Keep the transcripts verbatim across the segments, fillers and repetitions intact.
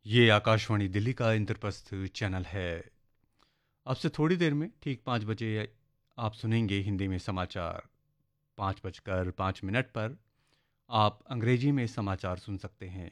ये आकाशवाणी दिल्ली का इंद्रप्रस्थ चैनल है। अब से थोड़ी देर में ठीक पाँच बजे आप सुनेंगे हिंदी में समाचार। पाँच बजकर पाँच मिनट पर आप अंग्रेजी में समाचार सुन सकते हैं।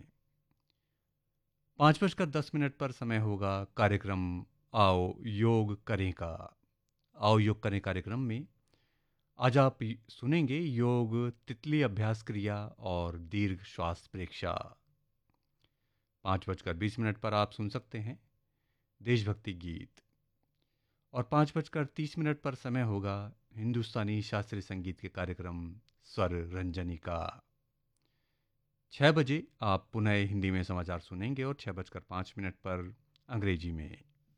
पाँच बजकर दस मिनट पर समय होगा कार्यक्रम आओ योग करें का। आओ योग करें कार्यक्रम में आज आप सुनेंगे योग तितली अभ्यास क्रिया और दीर्घ श्वास प्रेक्षा। पाँच बजकर बीस मिनट पर आप सुन सकते हैं देशभक्ति गीत और पाँच बजकर तीस मिनट पर समय होगा हिंदुस्तानी शास्त्रीय संगीत के कार्यक्रम स्वर रंजनी का। छः बजे आप पुनः हिंदी में समाचार सुनेंगे और छः बजकर पाँच मिनट पर अंग्रेजी में।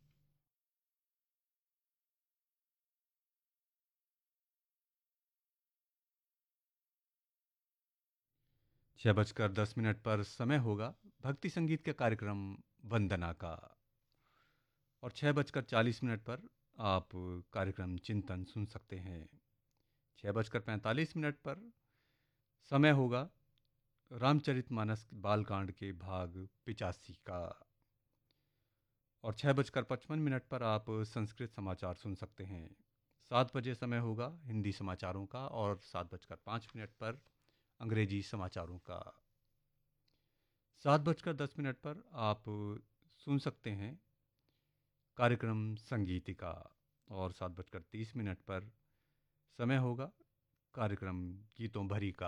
छः बजकर दस मिनट पर समय होगा भक्ति संगीत के कार्यक्रम वंदना का और छः बजकर चालीस मिनट पर आप कार्यक्रम चिंतन सुन सकते हैं। छः बजकर पैंतालीस मिनट पर समय होगा रामचरितमानस बालकांड के भाग पिचासी का और छः बजकर पचपन मिनट पर आप संस्कृत समाचार सुन सकते हैं। सात बजे समय होगा हिंदी समाचारों का और सात बजकर पाँच मिनट पर अंग्रेजी समाचारों का। सात बजकर दस मिनट पर आप सुन सकते हैं कार्यक्रम संगीतिका और सात बजकर तीस मिनट पर समय होगा कार्यक्रम गीतों भरी का।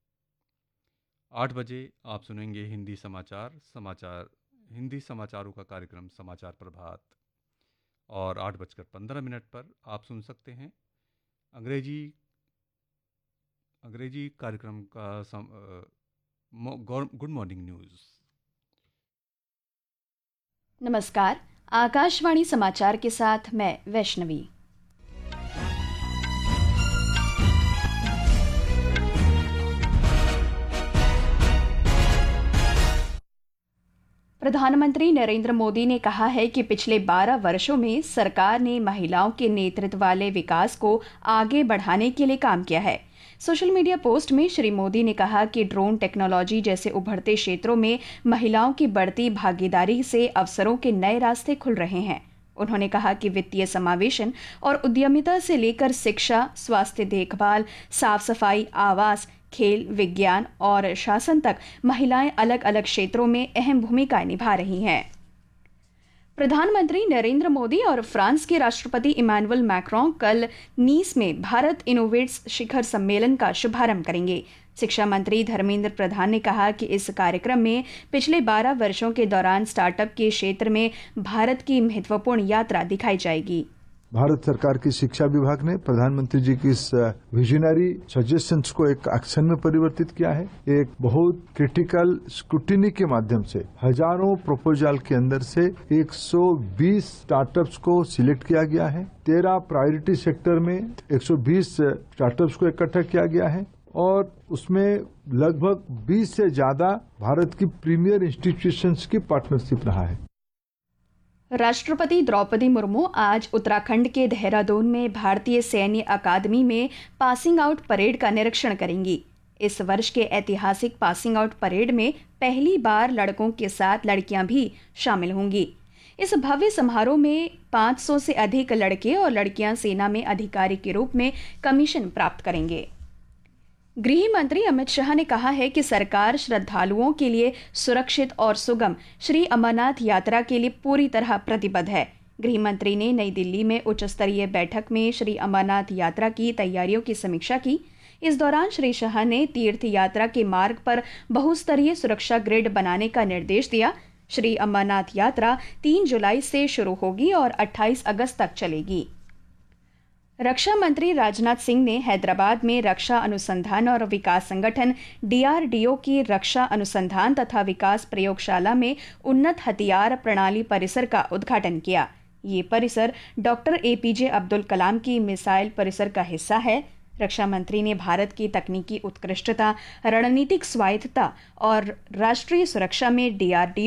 आठ बजे आप सुनेंगे हिंदी समाचार समाचार हिंदी समाचारों का कार्यक्रम समाचार प्रभात और आठ बजकर पंद्रह मिनट पर आप सुन सकते हैं अंग्रेजी अंग्रेजी कार्यक्रम का सम, गुड मॉर्निंग न्यूज़। नमस्कार, आकाशवाणी समाचार के साथ मैं वैष्णवी। प्रधानमंत्री नरेंद्र मोदी ने कहा है कि पिछले बारह वर्षों में सरकार ने महिलाओं के नेतृत्व वाले विकास को आगे बढ़ाने के लिए काम किया है। सोशल मीडिया पोस्ट में श्री मोदी ने कहा कि ड्रोन टेक्नोलॉजी जैसे उभरते क्षेत्रों में महिलाओं की बढ़ती भागीदारी से अवसरों के नए रास्ते खुल रहे हैं। उन्होंने कहा कि वित्तीय समावेशन और उद्यमिता से लेकर शिक्षा, स्वास्थ्य देखभाल, साफ सफाई, आवास, खेल, विज्ञान और शासन तक महिलाएं अलग अलग क्षेत्रों में अहम भूमिकाएं निभा रही हैं। प्रधानमंत्री नरेंद्र मोदी और फ्रांस के राष्ट्रपति इमैनुअल मैक्रों कल नीस में भारत इनोवेट्स शिखर सम्मेलन का शुभारंभ करेंगे। शिक्षा मंत्री धर्मेंद्र प्रधान ने कहा कि इस कार्यक्रम में पिछले बारह वर्षों के दौरान स्टार्टअप के क्षेत्र में भारत की महत्वपूर्ण यात्रा दिखाई जाएगी। भारत सरकार की शिक्षा विभाग ने प्रधानमंत्री जी की इस विजनरी सजेशंस को एक एक्शन में परिवर्तित किया है। एक बहुत क्रिटिकल स्क्रूटिनी के माध्यम से हजारों प्रपोजल के अंदर से एक सौ बीस स्टार्टअप्स को सिलेक्ट किया गया है। तेरह प्रायोरिटी सेक्टर में एक सौ बीस स्टार्टअप्स को इकट्ठा किया गया है और उसमें लगभग बीस से ज्यादा भारत की प्रीमियर इंस्टीट्यूशंस की पार्टनरशिप रहा है। राष्ट्रपति द्रौपदी मुर्मू आज उत्तराखंड के देहरादून में भारतीय सैन्य अकादमी में पासिंग आउट परेड का निरीक्षण करेंगी। इस वर्ष के ऐतिहासिक पासिंग आउट परेड में पहली बार लड़कों के साथ लड़कियां भी शामिल होंगी। इस भव्य समारोह में पाँच सौ से अधिक लड़के और लड़कियां सेना में अधिकारी के रूप में कमीशन प्राप्त करेंगे। गृह मंत्री अमित शाह ने कहा है कि सरकार श्रद्धालुओं के लिए सुरक्षित और सुगम श्री अमरनाथ यात्रा के लिए पूरी तरह प्रतिबद्ध है। गृह मंत्री ने नई दिल्ली में उच्च स्तरीय बैठक में श्री अमरनाथ यात्रा की तैयारियों की समीक्षा की। इस दौरान श्री शाह ने तीर्थ यात्रा के मार्ग पर बहुस्तरीय सुरक्षा ग्रिड बनाने का निर्देश दिया। श्री अमरनाथ यात्रा तीन जुलाई से शुरू होगी और अट्ठाईस अगस्त तक चलेगी। रक्षा मंत्री राजनाथ सिंह ने हैदराबाद में रक्षा अनुसंधान और विकास संगठन डीआरडीओ की रक्षा अनुसंधान तथा विकास प्रयोगशाला में उन्नत हथियार प्रणाली परिसर का उद्घाटन किया। ये परिसर डॉक्टर एपीजे अब्दुल कलाम की मिसाइल परिसर का हिस्सा है। रक्षा मंत्री ने भारत की तकनीकी उत्कृष्टता, रणनीतिक स्वायत्तता और राष्ट्रीय सुरक्षा में डीआरडीओ